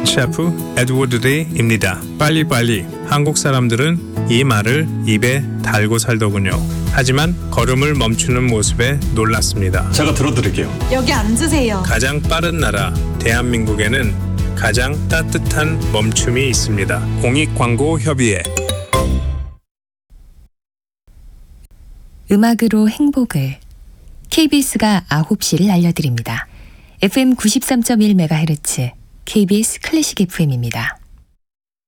셰프 에드워드 데이입니다. 빨리빨리. 한국 사람들은 이 말을 입에 달고 살더군요. 하지만 걸음을 멈추는 모습에 놀랐습니다. 제가 들어드릴게요. 여기 앉으세요. 가장 빠른 나라 대한민국에는 가장 따뜻한 멈춤이 있습니다. 공익광고협의회. 음악으로 행복을. KBS가 9시를 알려드립니다. FM 93.1MHz KBS 클래식 FM입니다.